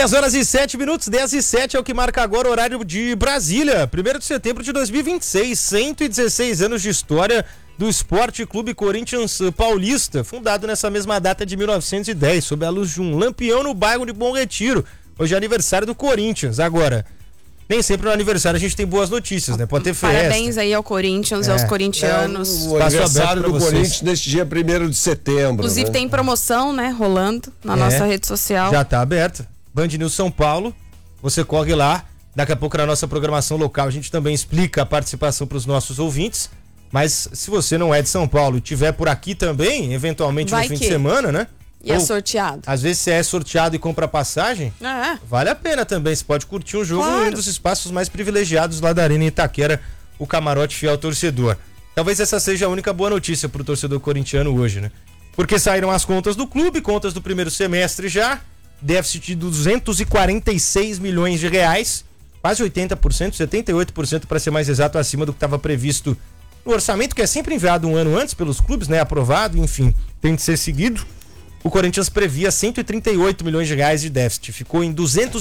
10h07, 10h07 é o que marca agora o horário de Brasília. 1º de setembro de 2026, 116 anos de história do Esporte Clube Corinthians Paulista, fundado nessa mesma data de 1910, sob a luz de um lampião no bairro de Bom Retiro. Hoje é aniversário do Corinthians. Agora, nem sempre no aniversário a gente tem boas notícias, né? Pode ter festa. Parabéns aí ao Corinthians, aos corintianos. O aniversário do Corinthians neste dia 1º de setembro. Inclusive tem promoção, né, rolando na nossa rede social. Já tá aberta. Band News São Paulo, você corre lá. Daqui a pouco na nossa programação local a gente também explica a participação para os nossos ouvintes. Mas se você não é de São Paulo e estiver por aqui também, eventualmente no fim de semana, né? E é sorteado. Às vezes você é sorteado e compra passagem, vale a pena também. Você pode curtir um jogo em um dos espaços mais privilegiados lá da Arena Itaquera, o Camarote Fiel Torcedor. Talvez essa seja a única boa notícia pro torcedor corintiano hoje, né? Porque saíram as contas do clube, contas do primeiro semestre já, déficit de 246 milhões de reais, quase 80%, 78% para ser mais exato, acima do que estava previsto no orçamento, que é sempre enviado um ano antes pelos clubes, né? Aprovado, enfim, tem de ser seguido. O Corinthians previa 138 milhões de reais de déficit, ficou em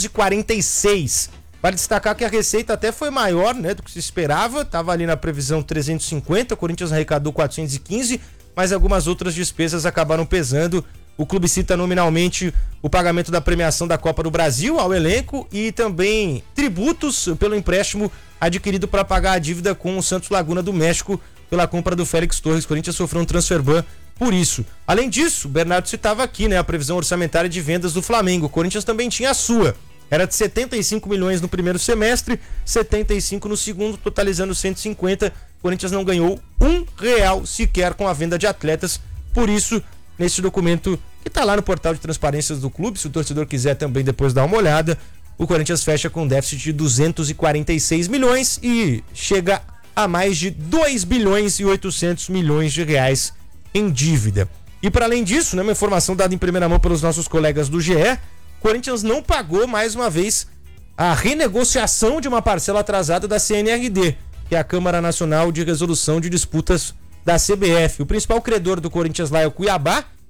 246. Vale destacar que a receita até foi maior, né, do que se esperava, estava ali na previsão 350, o Corinthians arrecadou 415, mas algumas outras despesas acabaram pesando. O clube cita nominalmente o pagamento da premiação da Copa do Brasil ao elenco e também tributos pelo empréstimo adquirido para pagar a dívida com o Santos Laguna do México pela compra do Félix Torres. O Corinthians sofreu um transfer ban por isso. Além disso, o Bernardo citava aqui, né, a previsão orçamentária de vendas do Flamengo. O Corinthians também tinha a sua. Era de 75 milhões no primeiro semestre, 75 no segundo, totalizando 150. O Corinthians não ganhou R$1 sequer com a venda de atletas. Por isso, nesse documento que está lá no portal de transparências do clube, se o torcedor quiser também depois dar uma olhada, o Corinthians fecha com déficit de 246 milhões e chega a mais de 2 bilhões e 800 milhões de reais em dívida. E para além disso, né, uma informação dada em primeira mão pelos nossos colegas do GE, o Corinthians não pagou mais uma vez a renegociação de uma parcela atrasada da CNRD, que é a Câmara Nacional de Resolução de Disputas da CBF. O principal credor do Corinthians lá é o Cuiabá,